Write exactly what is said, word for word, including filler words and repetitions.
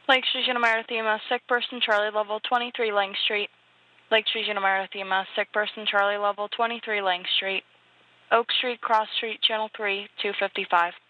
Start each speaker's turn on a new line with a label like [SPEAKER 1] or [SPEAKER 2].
[SPEAKER 1] Lake Street, Unimarathema, sick person, Charlie, level twenty-three, Lang Street. Lake Street, Unimarathema, sick person, Charlie, level twenty-three, Lang Street. Oak Street, Cross Street, Channel three, two fifty-five.